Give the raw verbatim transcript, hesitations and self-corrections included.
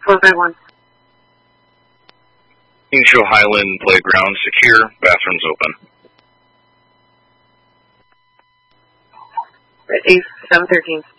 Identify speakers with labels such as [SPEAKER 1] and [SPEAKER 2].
[SPEAKER 1] four by one.
[SPEAKER 2] You can show Highland Playground secure, bathrooms open.
[SPEAKER 1] At A seven thirteen.